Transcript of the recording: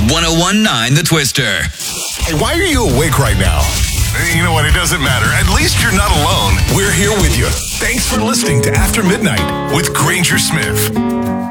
1019 The Twister. Hey, why are you awake right now? You know what? It doesn't matter. At least you're not alone. We're here with you. Thanks for listening to After Midnight with Granger Smith.